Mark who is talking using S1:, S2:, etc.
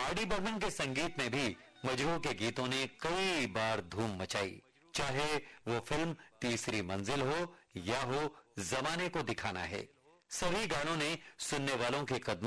S1: RD. Burman के संगीत में भी मजरू के गीतों ने कई बार धूम मचाई, चाहे वो फिल्म तीसरी मंजिल हो या हो जमाने को दिखाना है। सभी गानों ने सुनने वालों के कदमों